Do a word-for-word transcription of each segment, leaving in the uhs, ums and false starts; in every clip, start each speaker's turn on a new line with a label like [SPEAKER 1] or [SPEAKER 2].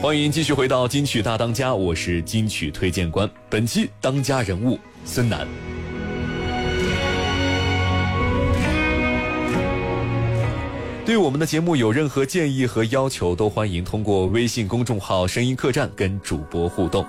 [SPEAKER 1] 欢迎继续回到金曲大当家，我是金曲推荐官。本期当家人物孙楠。对我们的节目有任何建议和要求，都欢迎通过微信公众号声音客栈跟主播互动。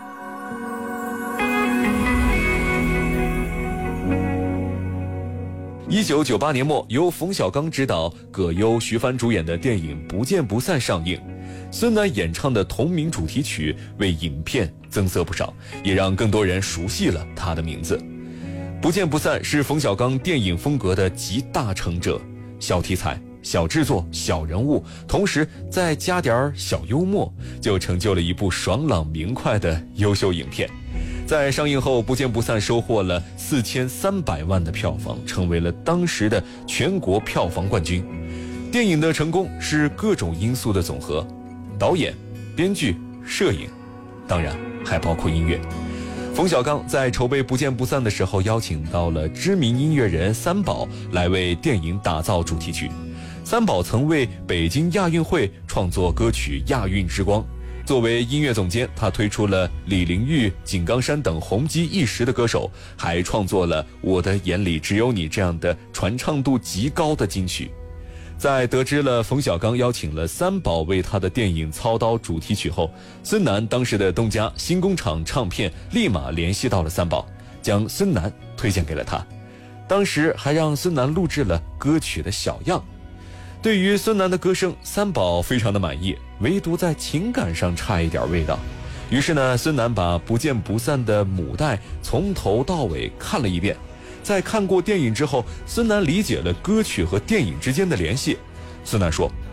[SPEAKER 1] 一九九八年末，由冯小刚执导、葛优、徐帆主演的电影《不见不散》上映，孙楠演唱的同名主题曲为影片增色不少，也让更多人熟悉了他的名字。《不见不散》是冯小刚电影风格的集大成者，小题材、小制作、小人物，同时再加点小幽默，就成就了一部爽朗明快的优秀影片。在上映后，《不见不散》收获了四千三百万的票房，成为了当时的全国票房冠军。电影的成功是各种因素的总和，导演、编剧、摄影，当然还包括音乐。冯小刚在筹备《不见不散》的时候，邀请到了知名音乐人三宝来为电影打造主题曲。三宝曾为北京亚运会创作歌曲《亚运之光》。作为音乐总监，他推出了李玲玉、井冈山等红极一时的歌手，还创作了《我的眼里只有你》这样的传唱度极高的金曲。在得知了冯小刚邀请了三宝为他的电影操刀主题曲后，孙楠当时的东家新工厂唱片立马联系到了三宝，将孙楠推荐给了他。当时还让孙楠录制了歌曲的小样。对于孙楠的歌声，三宝非常的满意，唯独在情感上差一点味道。于是呢，孙楠把《不见不散》的母带从头到尾看了一遍。在看过电影之后，孙楠理解了歌曲和电影之间的联系。孙楠说，